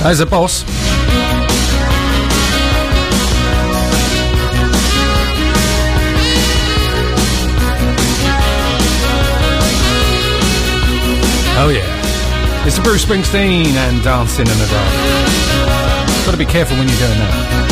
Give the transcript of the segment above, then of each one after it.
As a boss. Oh yeah, it's Bruce Springsteen and Dancing in the Dark. Got to be careful when you're doing that.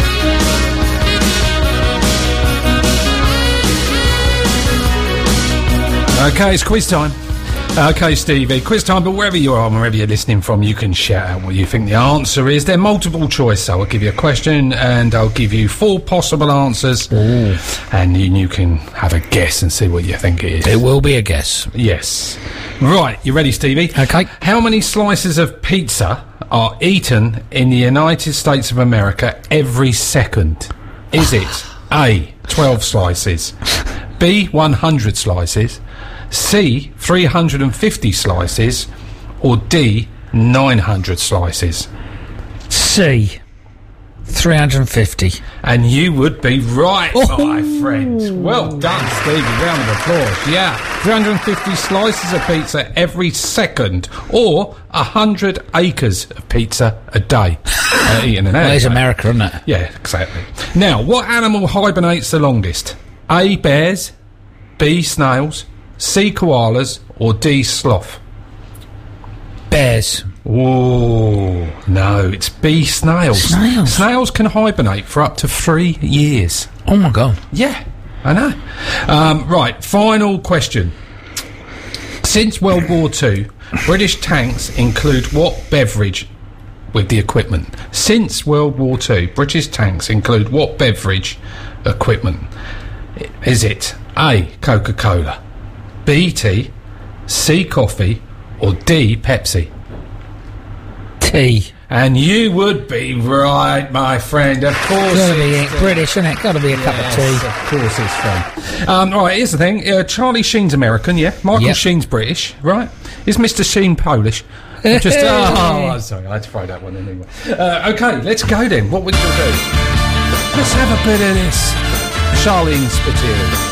Okay, it's quiz time. Okay, Stevie, quiz time, but wherever you are and wherever you're listening from, you can shout out what you think the answer is. They're multiple choice, so I'll give you a question and I'll give you 4 possible answers. Ooh. And you can have a guess and see what you think it is. It will be a guess. Yes. Right, you ready, Stevie? Okay. How many slices of pizza are eaten in the United States of America every second? Is it A, 12 slices, B, 100 slices, C, 350 slices, or D, 900 slices? C, 350. And you would be right, my friend. Well done, Stevie. Round of applause. Yeah, 350 slices of pizza every second, or 100 acres of pizza a day. Eating an Well, it's America, isn't it? Yeah, exactly. Now, what animal hibernates the longest? A, bears, B, snails, C, koalas, or D, sloth? Bears. Oh, no, it's B, snails. Snails? Snails can hibernate for up to 3 years. Oh, my God. Yeah, I know. Right, final question. Since World War II, British tanks include what beverage with the equipment? Since World War II, British tanks include what beverage equipment? Is it A, Coca-Cola, B, tea, C, coffee, or D, Pepsi? Tea. And you would be right, my friend. Of course. Gotta be British, isn't it? Gotta be a cup of tea. Of course it's fun. Right, here's the thing. Charlie Sheen's American, yeah? Michael Sheen's British, right? Is Mr. Sheen Polish? I'm sorry, I had to throw that one in anyway. Okay, let's go then. What would you do? Let's have a bit of this Charlene Spiteri.